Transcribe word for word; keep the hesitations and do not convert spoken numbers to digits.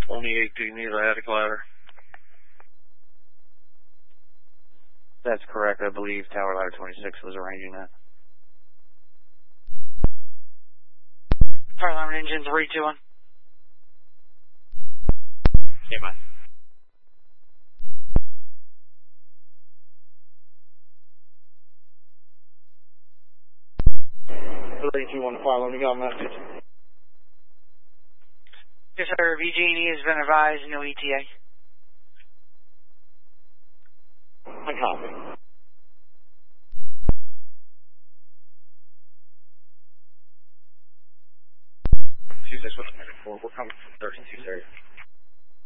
twenty-eight, do you need a attic ladder? That's correct. I believe Tower Ladder twenty-six was arranging that. Fire alarm engine three two one. Stand by. three two one fire alarm, you got a message? Yes, sir. V G and E has been advised, no E T A. I copy. two six one, we're coming from thirty-two area.